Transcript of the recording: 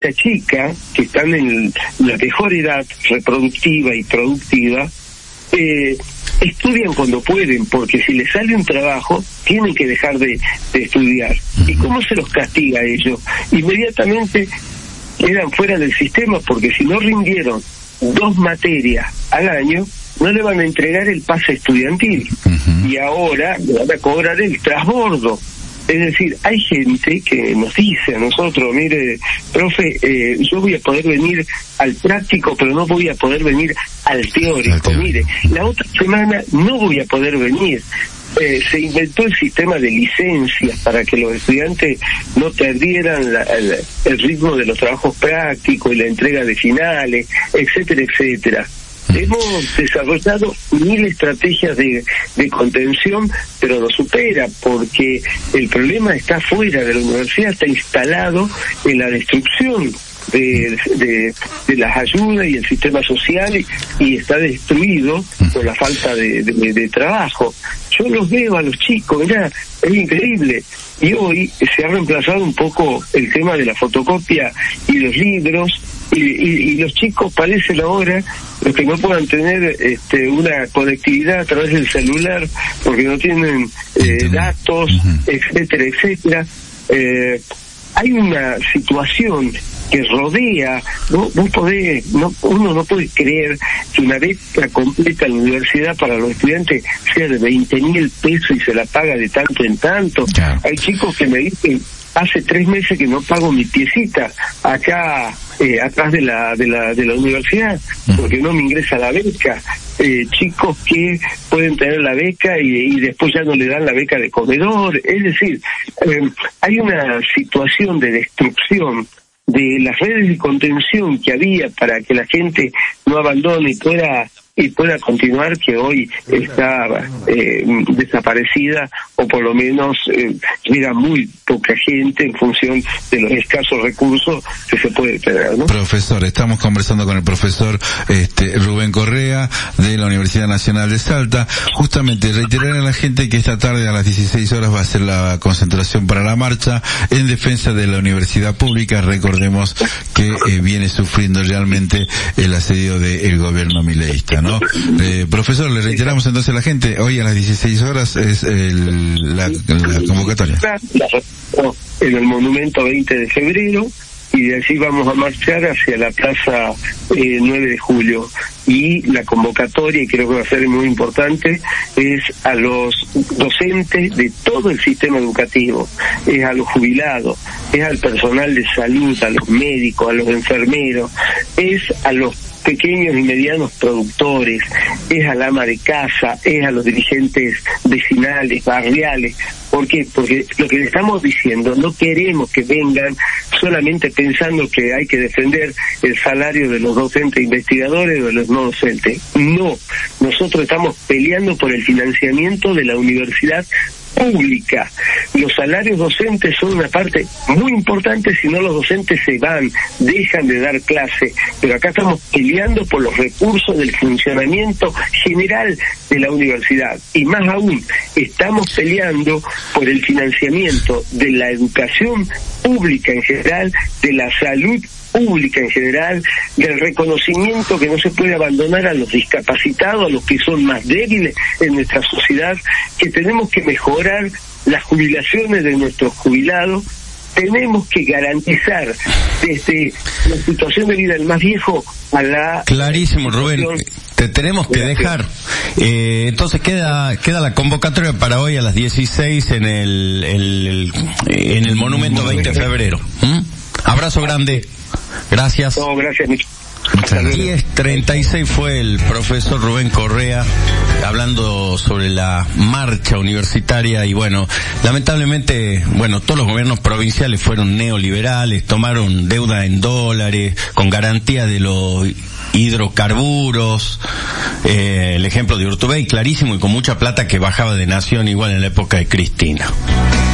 esta chica, que están en la mejor edad reproductiva y productiva, estudian cuando pueden, porque si les sale un trabajo, tienen que dejar de estudiar. ¿Y cómo se los castiga a ellos? Inmediatamente quedan fuera del sistema, porque si no rindieron 2 materias al año, no le van a entregar el pase estudiantil. Y ahora le van a cobrar el transbordo. Es decir, hay gente que nos dice a nosotros, mire, profe, yo voy a poder venir al práctico, pero no voy a poder venir al teórico. Mire, la otra semana no voy a poder venir. Se inventó el sistema de licencias para que los estudiantes no perdieran el ritmo de los trabajos prácticos y la entrega de finales, etcétera, etcétera. Hemos desarrollado 1000 estrategias de contención, pero lo supera, porque el problema está fuera de la universidad, está instalado en la destrucción de las ayudas y el sistema social, y está destruido por la falta de trabajo. Yo los veo a los chicos, mirá, es increíble. Y hoy se ha reemplazado un poco el tema de la fotocopia y los libros, y los chicos parecen ahora los que no puedan tener una conectividad a través del celular porque no tienen datos, etcétera, etcétera. Hay una situación que rodea, uno no puede creer que una beca completa en la universidad para los estudiantes sea de 20.000 pesos y se la paga de tanto en tanto. Hay chicos que me dicen, hace 3 meses que no pago mi piecita acá atrás de la universidad porque no me ingresa la beca. Chicos que pueden tener la beca y después ya no le dan la beca de comedor. Es decir, hay una situación de destrucción de las redes de contención que había para que la gente no abandone y pueda continuar, que hoy está desaparecida, o por lo menos llega muy poca gente en función de los escasos recursos que se puede tener, ¿no? Profesor, estamos conversando con el profesor Rubén Correa de la Universidad Nacional de Salta. Justamente reiterar a la gente que esta tarde a las 16 horas va a ser la concentración para la marcha en defensa de la universidad pública. Recordemos que viene sufriendo realmente el asedio del gobierno mileísta, ¿no? Profesor, le reiteramos entonces a la gente, hoy a las 16 horas es la convocatoria. En el monumento 20 de febrero, y de allí vamos a marchar hacia la plaza 9 de julio. Y la convocatoria, y creo que va a ser muy importante, es a los docentes de todo el sistema educativo, es a los jubilados, es al personal de salud, a los médicos, a los enfermeros, es a los pequeños y medianos productores, es al ama de casa, es a los dirigentes vecinales, barriales. ¿Por qué? Porque lo que le estamos diciendo, no queremos que vengan solamente pensando que hay que defender el salario de los docentes investigadores o de los no docentes. No, nosotros estamos peleando por el financiamiento de la universidad pública. Los salarios docentes son una parte muy importante, si no los docentes se van, dejan de dar clase, pero acá estamos peleando por los recursos del funcionamiento general de la universidad, y más aún, estamos peleando por el financiamiento de la educación pública en general, de la salud pública en general, del reconocimiento que no se puede abandonar a los discapacitados, a los que son más débiles en nuestra sociedad, que tenemos que mejorar las jubilaciones de nuestros jubilados, tenemos que garantizar desde la situación de vida del más viejo a la... Clarísimo, Rubén, te tenemos que dejar. Entonces queda la convocatoria para hoy a las 16 en el Monumento 20 de febrero. Abrazo grande. Gracias. No, gracias. 10:36 fue el profesor Rubén Correa hablando sobre la marcha universitaria, y bueno, lamentablemente, todos los gobiernos provinciales fueron neoliberales, tomaron deuda en dólares, con garantía de los hidrocarburos, el ejemplo de Urtubey, clarísimo, y con mucha plata que bajaba de Nación, igual en la época de Cristina.